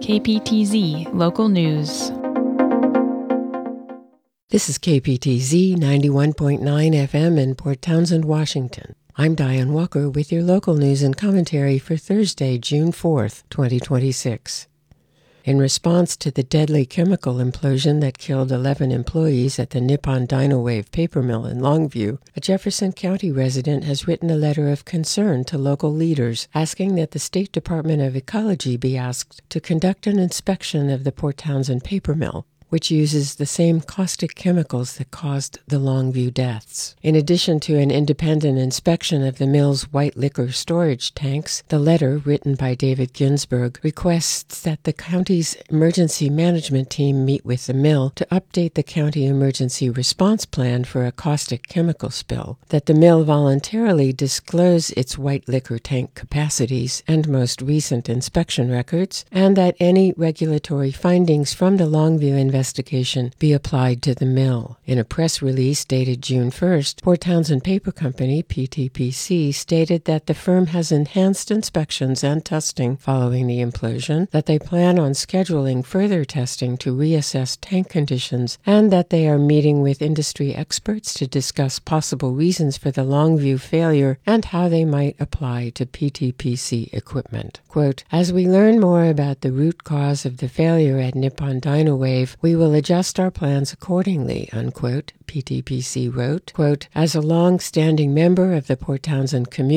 KPTZ Local News. This is KPTZ 91.9 FM in Port Townsend, Washington. I'm Diane Walker with your local news and commentary for Thursday, June 4th, 2026. In response to the deadly chemical implosion that killed 11 employees at the Nippon Dynawave paper mill in Longview, a Jefferson County resident has written a letter of concern to local leaders, asking that the State Department of Ecology be asked to conduct an inspection of the Port Townsend paper mill, which uses the same caustic chemicals that caused the Longview deaths. In addition to an independent inspection of the mill's white liquor storage tanks, the letter, written by David Ginsburg, requests that the county's emergency management team meet with the mill to update the county emergency response plan for a caustic chemical spill, that the mill voluntarily disclose its white liquor tank capacities and most recent inspection records, and that any regulatory findings from the Longview investigation be applied to the mill. In a press release dated June 1st, Port Townsend Paper Company, PTPC, stated that the firm has enhanced inspections and testing following the implosion, that they plan on scheduling further testing to reassess tank conditions, and that they are meeting with industry experts to discuss possible reasons for the Longview failure and how they might apply to PTPC equipment. Quote, "As we learn more about the root cause of the failure at Nippon Dynawave, we will adjust our plans accordingly," unquote, PTPC wrote. Quote, "As a long-standing member of the Port Townsend community,